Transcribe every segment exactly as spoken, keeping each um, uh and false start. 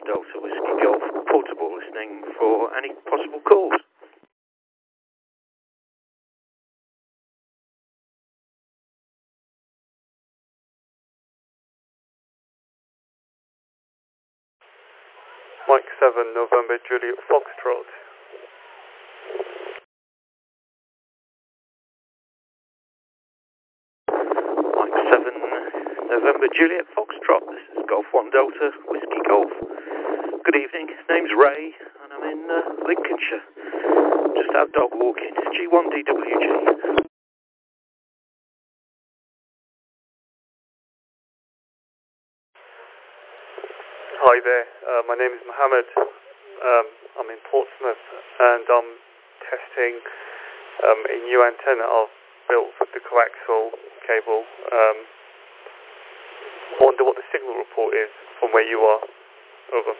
Delta Whiskey Golf portable, listening for any possible calls. Mike seven, November Juliet Foxtrot. Mike seven, November Juliet Foxtrot. This is Golf one Delta Whiskey Golf. Good evening. Name's Ray, and I'm in uh, Lincolnshire. Just out dog walking. G one D W G. Hi there, uh, my name is Mohammed. Um, I'm in Portsmouth and I'm testing um, a new antenna I've built with the coaxial cable. Um, wonder what the signal report is from where you are. Over.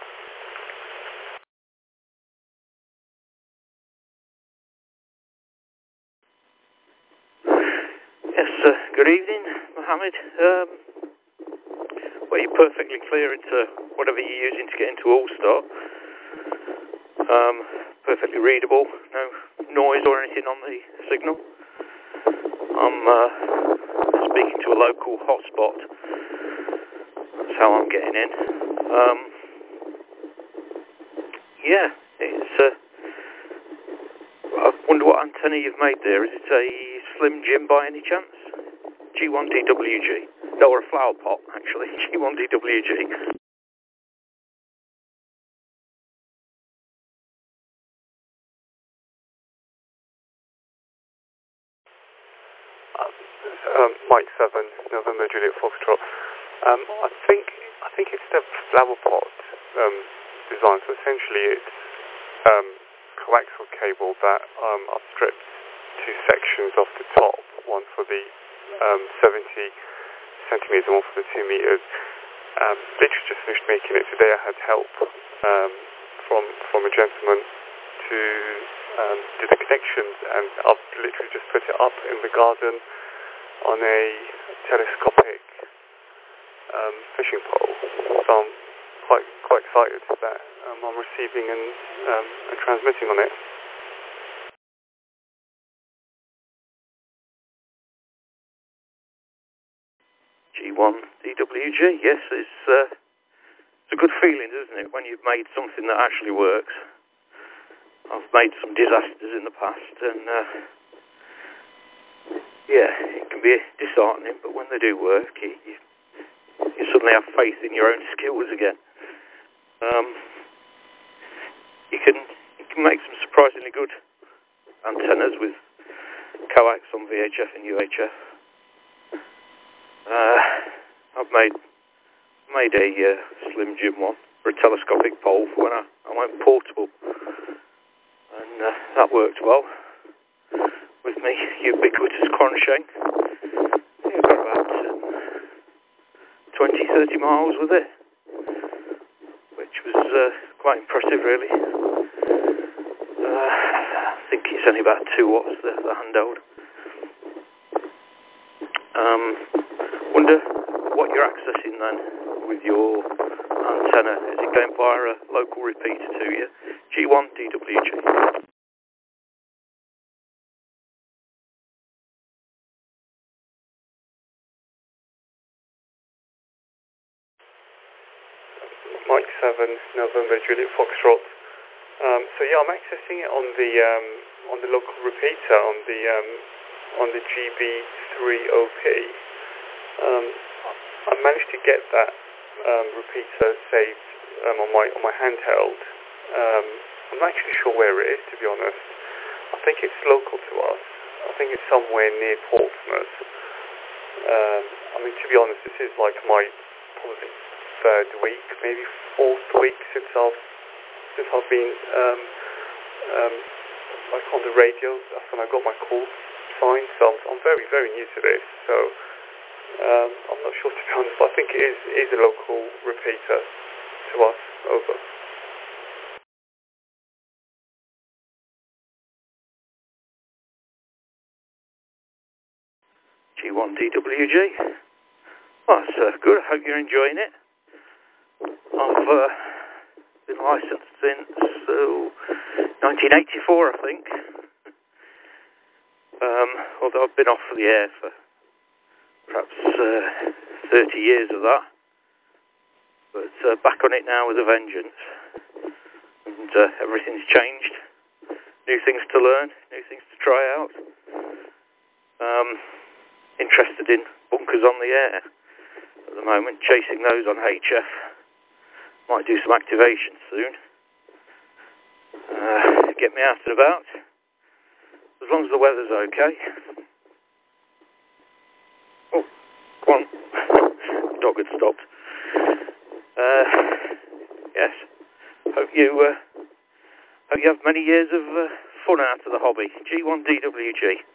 Yes, uh, good evening, Mohammed. Um, well, you're perfectly clear into whatever you're using to get into All-Star. Um, perfectly readable, no noise or anything on the signal. I'm uh, speaking to a local hotspot. That's how I'm getting in. Um, yeah, it's. Uh, I wonder what antenna you've made there. Is it a Slim Jim by any chance? G one D W G. No, or a flower pot, actually. G one D W G. Um, Mike seven, November Juliet Foxtrot. Um, I think I think it's the flower pot um, design. So essentially, it's um, coaxial cable that um, I've stripped two sections off the top, one for the um, seventy centimeters and one for the two meters. Um, literally just finished making it today. I had help um, from from a gentleman to um, do the connections, and I've literally just put it up in the garden on a telescopic um, fishing pole. So I'm quite quite excited that um, I'm receiving and, um, and transmitting on it. G one D W G, yes, it's, uh, it's a good feeling, isn't it, when you've made something that actually works. I've made some disasters in the past, and uh, yeah, it can be disheartening, but when they do work, you, you, you suddenly have faith in your own skills again. Um, you can you can make some surprisingly good antennas with coax on V H F and U H F. Uh, I've made made a uh, Slim Jim one for a telescopic pole for when I, I went portable, and uh, that worked well with me ubiquitous crochet. I think I got about um, twenty, thirty miles with it, which was uh, quite impressive, really. Uh, I think it's only about two watts, the, the handheld. Um, wonder what you're accessing then with your antenna. Is it going via a local repeater to you? G one D W G. Mike seven, November Juliet Foxtrot. Um, so yeah, I'm accessing it on the um, on the local repeater on the um, on the G B three O P. Um, I managed to get that um, repeater saved um, on my on my handheld. Um, I'm not actually sure where it is, to be honest. I think it's local to us. I think it's somewhere near Portsmouth. Um, I mean, to be honest, this is like my probably third week, maybe fourth week since I've since I've been um, um, like on the radio. That's when I got my call sign. So I'm, I'm very very new to this. So um, I'm not sure, to be honest. But I think it is is a local repeater to us. Over. G one D W G. Well, that's uh, good. I hope you're enjoying it. I've uh, been licensed since so, nineteen eighty-four, I think. Um, although I've been off the air for perhaps uh, thirty years of that. But uh, back on it now with a vengeance. And uh, everything's changed. New things to learn, new things to try out. Um, interested in bunkers on the air at the moment, chasing those on H F. Might do some activation soon. Uh, get me out and about. As long as the weather's okay. Oh, come on. The dog had stopped. Uh, yes. Hope you, uh, hope you have many years of uh, fun out of the hobby. G one D W G.